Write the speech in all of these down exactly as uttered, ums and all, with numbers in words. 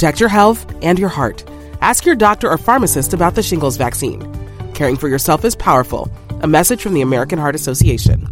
Protect your health and your heart. Ask your doctor or pharmacist about the shingles vaccine. Caring for yourself is powerful. A message from the American Heart Association.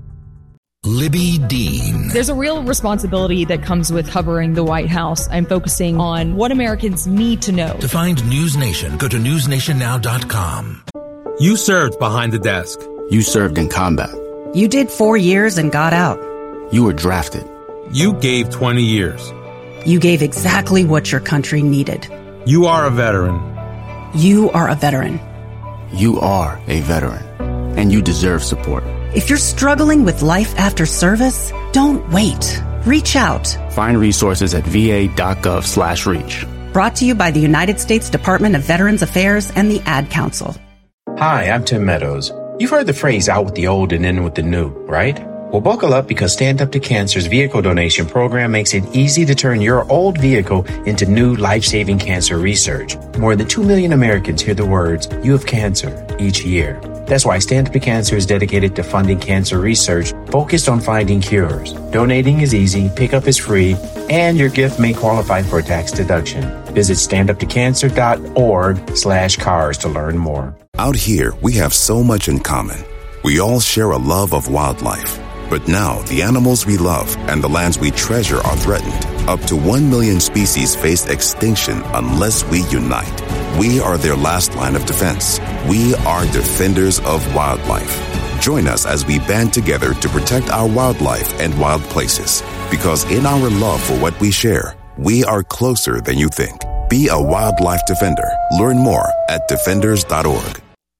Libby Dean. There's a real responsibility that comes with covering the White House. I'm focusing on what Americans need to know. To find News Nation, go to news nation now dot com. You served behind the desk. You served in combat. You did four years and got out. You were drafted. You gave twenty years. You gave exactly what your country needed. You are a veteran. You are a veteran. You are a veteran. And you deserve support. If you're struggling with life after service, don't wait. Reach out. Find resources at va.gov slash reach. Brought to you by the United States Department of Veterans Affairs and the Ad Council. Hi, I'm Tim Meadows. You've heard the phrase out with the old and in with the new, right? Well, buckle up because Stand Up to Cancer's vehicle donation program makes it easy to turn your old vehicle into new life-saving cancer research. More than two million Americans hear the words, "You have cancer," each year. That's why Stand Up to Cancer is dedicated to funding cancer research focused on finding cures. Donating is easy, pickup is free, and your gift may qualify for a tax deduction. Visit standuptocancer.org slash cars to learn more. Out here, we have so much in common. We all share a love of wildlife. But now, the animals we love and the lands we treasure are threatened. Up to one million species face extinction unless we unite. We are their last line of defense. We are defenders of wildlife. Join us as we band together to protect our wildlife and wild places. Because in our love for what we share, we are closer than you think. Be a wildlife defender. Learn more at defenders dot org.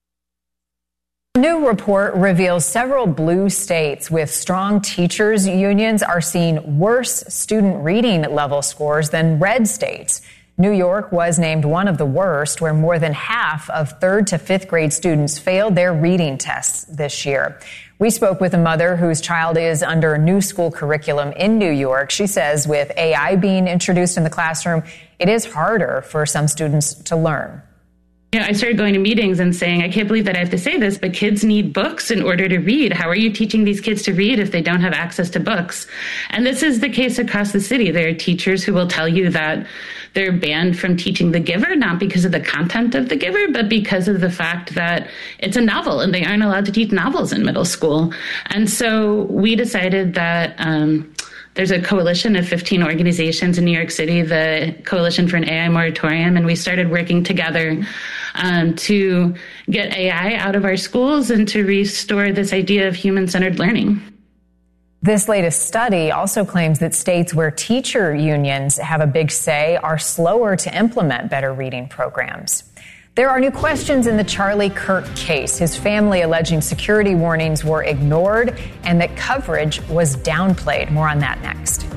A new report reveals several blue states with strong teachers unions are seeing worse student reading level scores than red states. New York was named one of the worst, where more than half of third to fifth grade students failed their reading tests this year. We spoke with a mother whose child is under a new school curriculum in New York. She says with A I being introduced in the classroom, it is harder for some students to learn. You know, I started going to meetings and saying, I can't believe that I have to say this, but kids need books in order to read. How are you teaching these kids to read if they don't have access to books? And this is the case across the city. There are teachers who will tell you that they're banned from teaching The Giver, not because of the content of The Giver, but because of the fact that it's a novel and they aren't allowed to teach novels in middle school. And so we decided that um, there's a coalition of fifteen organizations in New York City, the Coalition for an A I Moratorium, and we started working together um, to get A I out of our schools and to restore this idea of human-centered learning. This latest study also claims that states where teacher unions have a big say are slower to implement better reading programs. There are new questions in the Charlie Kirk case, his family alleging security warnings were ignored and that coverage was downplayed. More on that next.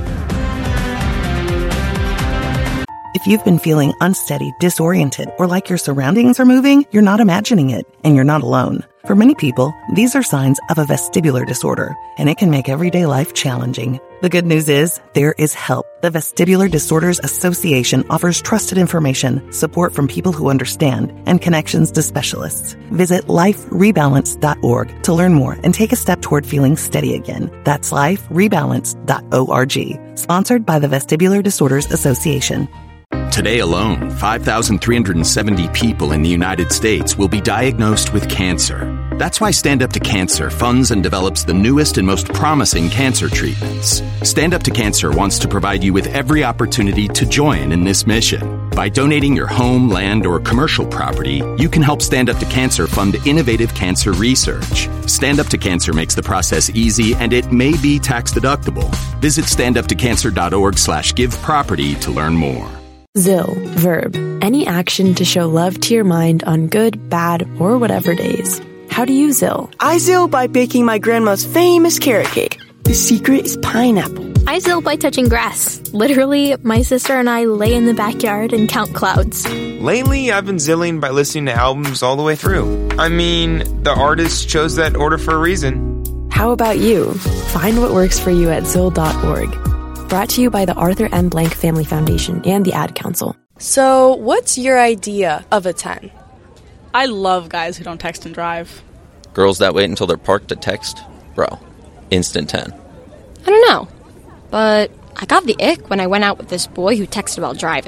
If you've been feeling unsteady, disoriented, or like your surroundings are moving, you're not imagining it, and you're not alone. For many people, these are signs of a vestibular disorder, and it can make everyday life challenging. The good news is, there is help. The Vestibular Disorders Association offers trusted information, support from people who understand, and connections to specialists. Visit life rebalance dot org to learn more and take a step toward feeling steady again. That's life rebalance dot org. Sponsored by the Vestibular Disorders Association. Today alone, five thousand three hundred seventy people in the United States will be diagnosed with cancer. That's why Stand Up to Cancer funds and develops the newest and most promising cancer treatments. Stand Up to Cancer wants to provide you with every opportunity to join in this mission. By donating your home, land, or commercial property, you can help Stand Up to Cancer fund innovative cancer research. Stand Up to Cancer makes the process easy, and it may be tax deductible. Visit standuptocancer.org slash give property to learn more. Zill, verb, any action to show love to your mind on good, bad, or whatever days. How do you Zill? I Zill by baking my grandma's famous carrot cake. The secret is pineapple. I Zill by touching grass. Literally, my sister and I lay in the backyard and count clouds. Lately, I've been Zilling by listening to albums all the way through. I mean, the artist chose that order for a reason. How about you? Find what works for you at zill dot org. Brought to you by the Arthur M. Blank Family Foundation and the Ad Council. So, what's your idea of a ten? I love guys who don't text and drive. Girls that wait until they're parked to text? Bro, instant ten. I don't know, but I got the ick when I went out with this boy who texted while driving.